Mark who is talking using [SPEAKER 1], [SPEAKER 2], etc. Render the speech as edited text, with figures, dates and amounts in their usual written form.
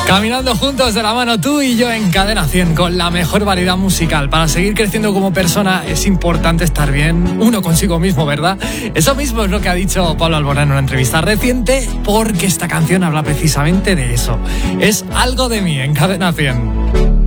[SPEAKER 1] Caminando juntos de la mano tú y yo en Cadena 100 con la mejor variedad musical. Para seguir creciendo como persona es importante estar bien uno consigo mismo, ¿verdad? Eso mismo es lo que ha dicho Pablo Alborán en una entrevista reciente, porque esta canción habla precisamente de eso. Es Algo de mí en Cadena 100.